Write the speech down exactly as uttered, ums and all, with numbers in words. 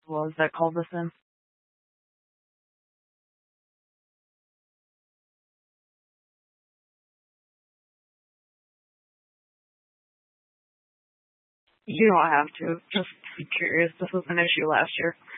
was that called this in? You don't have to. Just be curious. This was an issue last year.